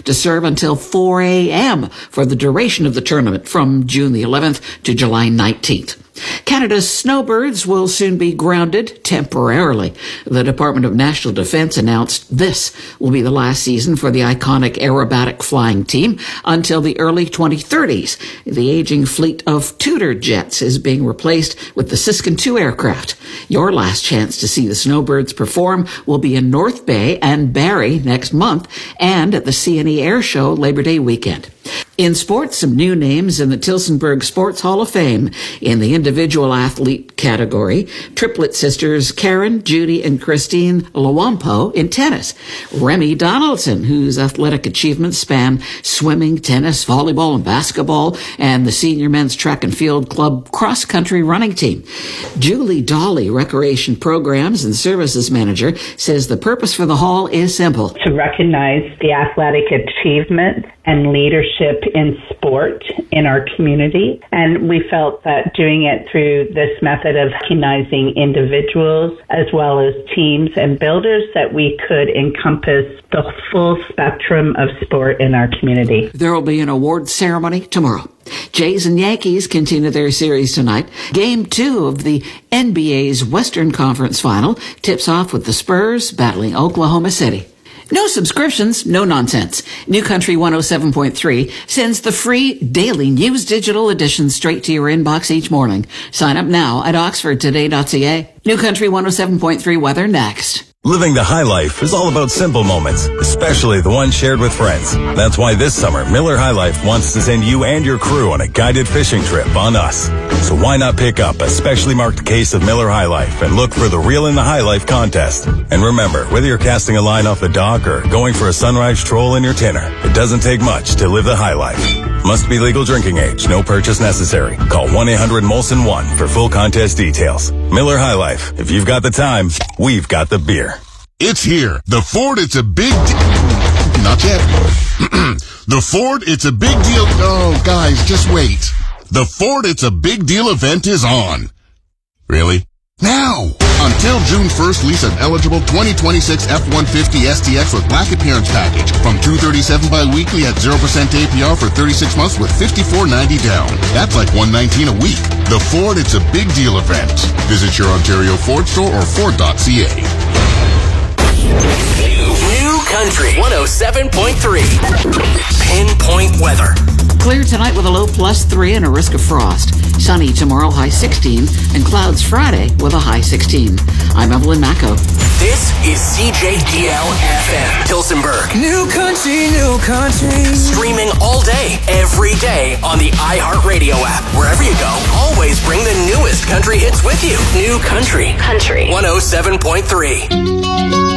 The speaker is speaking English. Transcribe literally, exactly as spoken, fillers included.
to serve until four a.m. for the duration of the tournament from June the eleventh to July nineteenth. Canada's snowbirds will soon be grounded temporarily. The Department of National Defence announced this will be the last season for the iconic aerobatic flying team until the early twenty thirties. The aging fleet of Tudor jets is being replaced with the Siskin two aircraft. Your last chance to see the snowbirds perform will be in North Bay and Barrie next month and at the C N E Air Show Labor Day weekend. In sports, some new names in the Tillsonburg Sports Hall of Fame. In the individual athlete category, triplet sisters Karen, Judy, and Christine Lawampo in tennis. Remy Donaldson, whose athletic achievements span swimming, tennis, volleyball, and basketball, and the senior men's track and field club cross-country running team. Julie Dolly, recreation programs and services manager, says the purpose for the hall is simple. To recognize the athletic achievement and leadership in sport in our community. And we felt that doing it through this method of recognizing individuals as well as teams and builders, that we could encompass the full spectrum of sport in our community. There will be an awards ceremony tomorrow. Jays and Yankees continue their series tonight. Game two of the N B A's Western Conference Final tips off with the Spurs battling Oklahoma City. No subscriptions, no nonsense. New Country one oh seven point three sends the free daily news digital edition straight to your inbox each morning. Sign up now at oxford today dot c a. New Country one oh seven point three weather next. Living the high life is all about simple moments, especially the ones shared with friends. That's why this summer, Miller High Life wants to send you and your crew on a guided fishing trip on us. So why not pick up a specially marked case of Miller High Life and look for the Reel in the High Life contest. And remember, whether you're casting a line off the dock or going for a sunrise troll in your tinner, it doesn't take much to live the high life. Must be legal drinking age. No purchase necessary. Call one eight hundred Molson one for full contest details. Miller High Life. If you've got the time, we've got the beer. It's here. The Ford, it's a big deal. Not yet. The Ford, it's a big deal. Oh, guys, just wait. The Ford, it's a big deal event is on. Really? Now! Until June first, lease an eligible twenty twenty-six F one fifty S T X with black appearance package from two hundred thirty-seven dollars bi-weekly at zero percent A P R for thirty-six months with fifty-four ninety down. That's like one hundred nineteen dollars a week. The Ford, it's a big deal event. Visit your Ontario Ford store or Ford dot c a. New Country one oh seven point three. Pinpoint weather. Clear tonight with a low plus three and a risk of frost. Sunny tomorrow, high sixteen, and clouds Friday with a high sixteen. I'm Evelyn Macco. This is C J D L F M, Tillsonburg. New Country, New Country. Streaming all day, every day on the iHeartRadio app. Wherever you go, always bring the newest country hits with you. New Country. Country. one oh seven point three.